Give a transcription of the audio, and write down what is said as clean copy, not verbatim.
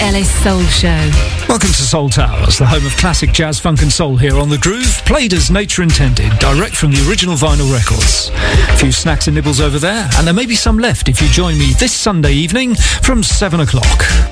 Ellis Soul Show. Welcome to Soul Towers, the home of classic jazz, funk and soul here on The Groove, played as nature intended, direct from the original vinyl records. A few snacks and nibbles over there, and there may be some left if you join me this Sunday evening from 7 o'clock.